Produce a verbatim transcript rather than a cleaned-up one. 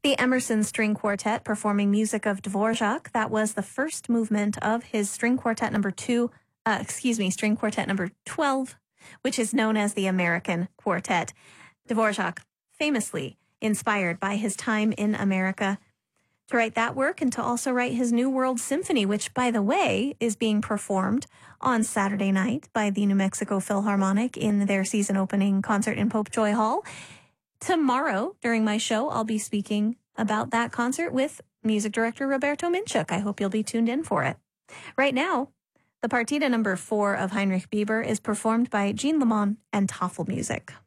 The Emerson String Quartet performing music of Dvorak. That was the first movement of his String Quartet number two, uh, excuse me, String Quartet number twelve, which is known as the American Quartet. Dvorak, famously inspired by his time in America to write that work and to also write his New World Symphony, which, by the way, is being performed on Saturday night by the New Mexico Philharmonic in their season opening concert in Popejoy Hall. Tomorrow, during my show, I'll be speaking about that concert with music director Roberto Minchuk. I hope you'll be tuned in for it. Right now, the Partita number four of Heinrich Bieber is performed by Jean Lemon and Toffel Music.